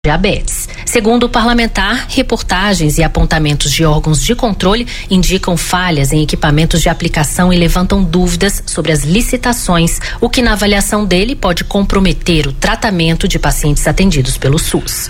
diabetes. Segundo o parlamentar, reportagens e apontamentos de órgãos de controle indicam falhas em equipamentos de aplicação e levantam dúvidas sobre as licitações, o que na avaliação dele pode comprometer o tratamento de pacientes atendidos pelo SUS.